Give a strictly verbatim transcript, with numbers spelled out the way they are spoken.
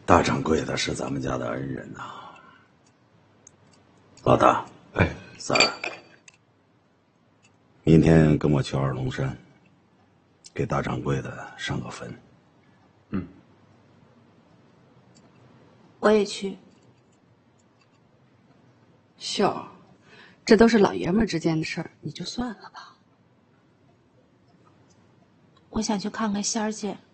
大掌柜的是咱们家的恩人呐、啊。老大， 哎， 三儿，明天跟我去二龙山，给大掌柜的上个坟。 嗯， 我也去。 秀，这都是老爷们儿之间的事儿，你就算了吧。 我想去看看仙儿姐。